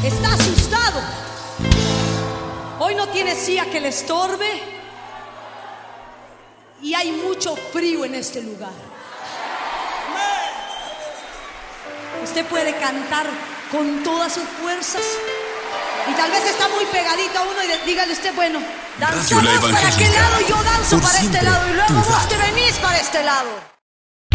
Está asustado. Hoy no tiene silla que le estorbe. Y hay mucho frío en este lugar. Usted puede cantar con todas sus fuerzas. Y tal vez está muy pegadito a uno y dígale usted, bueno, danzamos para aquel lado y yo danzo para este lado. Y luego vos te venís para este lado.